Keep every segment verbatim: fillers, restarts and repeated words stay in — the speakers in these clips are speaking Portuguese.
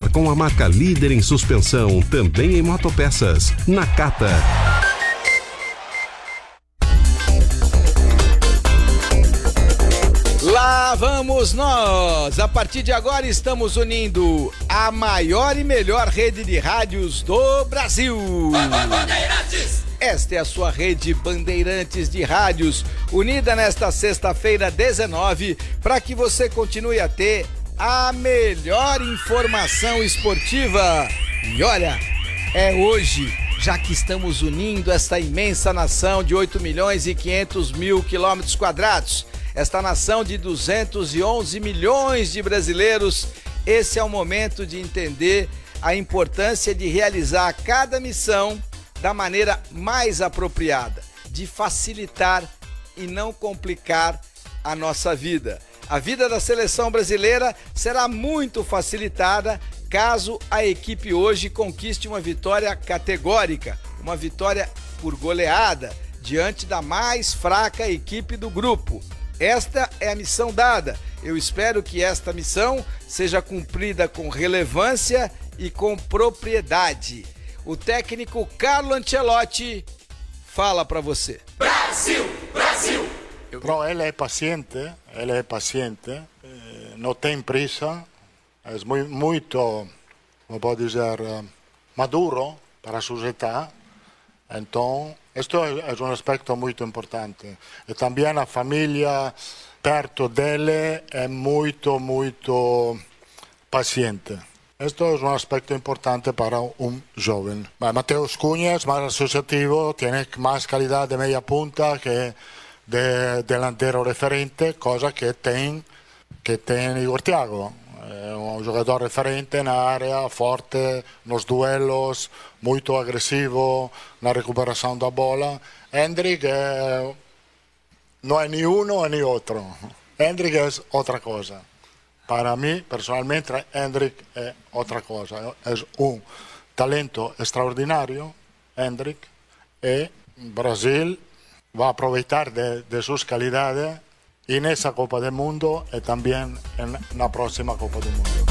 com a marca líder em suspensão, também em motopeças, Nakata. Lá vamos nós! A partir de agora vai unindo a maior e melhor rede de rádios do Brasil. Bandeirantes! Esta é a sua rede Bandeirantes de rádios, unida nesta sexta-feira dezenove, para que você continue a ter a melhor informação esportiva. E olha, é hoje, já que estamos unindo esta imensa nação de oito milhões e quinhentos mil quilômetros quadrados, esta nação de duzentos e onze milhões de brasileiros, esse é o momento de entender a importância de realizar cada missão da maneira mais apropriada, de facilitar e não complicar a nossa vida. A vida da seleção brasileira será muito facilitada caso a equipe hoje conquiste uma vitória categórica, uma vitória por goleada, diante da mais fraca equipe do grupo. Esta é a missão dada. Eu espero que esta missão seja cumprida com relevância e com propriedade. O técnico Carlo Ancelotti fala para você. Brasil, Brasil! Però ele é paciente, ele é paciente, eh, não tem pressa, é muito, muito como pode dizer, maduro para a sociedade. Então, questo è un aspetto molto importante. E também a famiglia perto dele è molto, molto paciente. Esto es un aspecto importante para un joven. Mateus Cunha es más asociativo, tiene más calidad de media punta que de delantero referente, cosa que tiene que tiene Igor Thiago. È un giocatore referente nell'area, forte nos duelos, molto aggressivo na recuperação da bola. Endrick è, non è ni uno ni otro. Endrick è otra cosa. Para mí, personalmente, Endrick è otra cosa. È un talento extraordinario, Endrick, e Brasil va a aprovechar de, de sus calidades en esa Copa del Mundo e también en la próxima Copa del Mundo.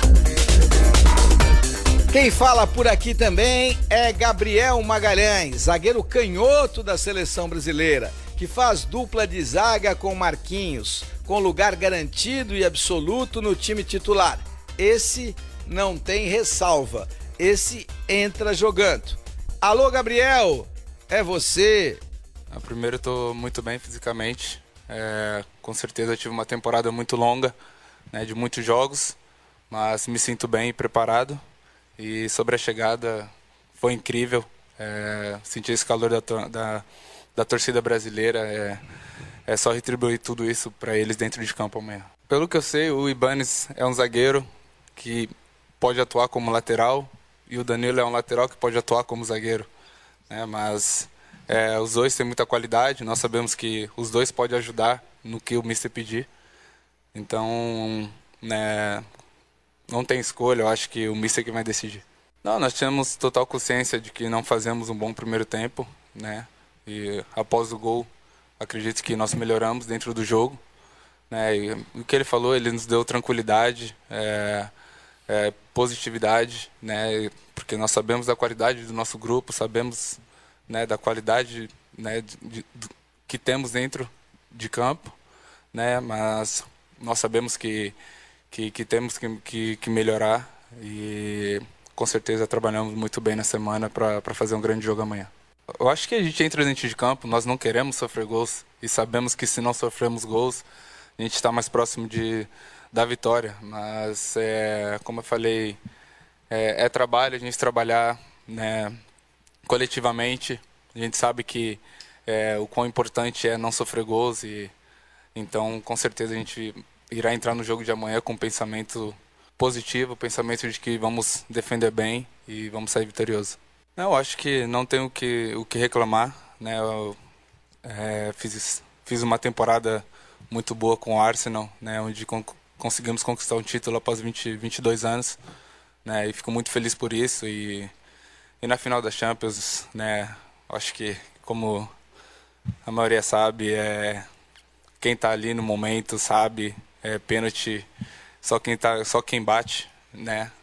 Quem fala por aqui também é Gabriel Magalhães, zagueiro canhoto da seleção brasileira, que faz dupla de zaga com Marquinhos, com lugar garantido e absoluto no time titular. Esse não tem ressalva, esse entra jogando. Alô, Gabriel, é você. Ah, primeiro, eu tô muito bem fisicamente. É, com certeza eu tive uma temporada muito longa, né, de muitos jogos, mas me sinto bem e preparado. E sobre a chegada, foi incrível. É, sentir esse calor da, da, da torcida brasileira. É, é só retribuir tudo isso para eles dentro de campo amanhã. Pelo que eu sei, o Ibanez é um zagueiro que pode atuar como lateral e o Danilo é um lateral que pode atuar como zagueiro, né, mas é, os dois têm muita qualidade. Nós sabemos que os dois podem ajudar no que o mister pedir. Então, né, não tem escolha, eu acho que o mister que vai decidir. Não, nós temos total consciência de que não fazemos um bom primeiro tempo, né? E após o gol, acredito que nós melhoramos dentro do jogo, né? E o que ele falou, ele nos deu tranquilidade, é, é, positividade, né? Porque nós sabemos da qualidade do nosso grupo, sabemos, né, da qualidade, né, de, de, que temos dentro de campo, né? Mas nós sabemos que Que, que temos que, que, que melhorar e com certeza trabalhamos muito bem na semana para fazer um grande jogo amanhã. Eu acho que a gente entra dentro de campo, nós não queremos sofrer gols e sabemos que se não sofrermos gols, a gente está mais próximo de, da vitória. Mas, é, como eu falei, é, é trabalho, a gente trabalhar, né, coletivamente. A gente sabe que é, o quão importante é não sofrer gols e então com certeza a gente irá entrar no jogo de amanhã com um pensamento positivo, pensamento de que vamos defender bem e vamos sair vitorioso. Eu acho que não tenho o que, o que reclamar, né? Eu, é, fiz, fiz uma temporada muito boa com o Arsenal, né? Onde con- conseguimos conquistar um título após vinte, vinte e dois anos, né? E fico muito feliz por isso. E, e na final da Champions, né? Acho que, como a maioria sabe, é, quem está ali no momento sabe. É pênalti, só quem tá, só quem bate, né?